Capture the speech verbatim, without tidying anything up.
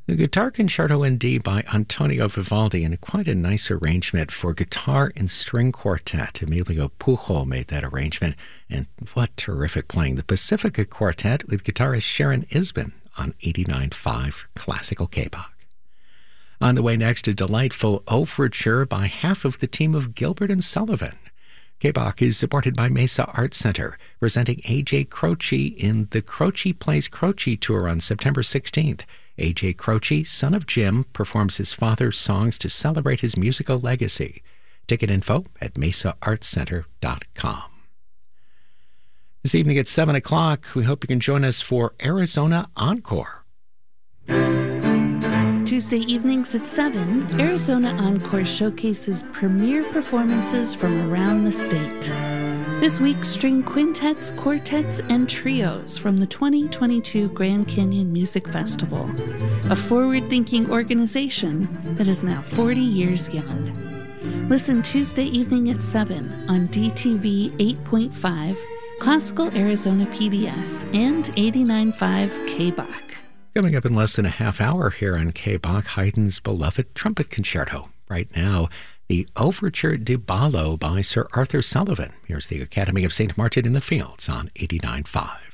The Guitar Concerto in D by Antonio Vivaldi, and quite a nice arrangement for guitar and string quartet. Emilio Pujol made that arrangement, and what terrific playing. The Pacifica Quartet with guitarist Sharon Isbin on eighty-nine point five Classical K-Bach. On the way next, a delightful overture by half of the team of Gilbert and Sullivan. K-Bach is supported by Mesa Art Center, presenting A J Croce in the Croce Plays Croce Tour on September sixteenth. A J Croce, son of Jim, performs his father's songs to celebrate his musical legacy. Ticket info at mesa art center dot com. This evening at seven o'clock, we hope you can join us for Arizona Encore. Tuesday evenings at seven, Arizona Encore showcases premier performances from around the state. This week, string quintets, quartets, and trios from the twenty twenty-two Grand Canyon Music Festival, a forward-thinking organization that is now forty years young. Listen Tuesday evening at seven on D T V eight point five, Classical Arizona P B S, and eighty-nine point five K-Bach. Coming up in less than a half hour here on K-Bach, Haydn's beloved trumpet concerto. Right now, the Overture di Ballo by Sir Arthur Sullivan. Here's the Academy of Saint Martin in the Fields on eighty-nine point five.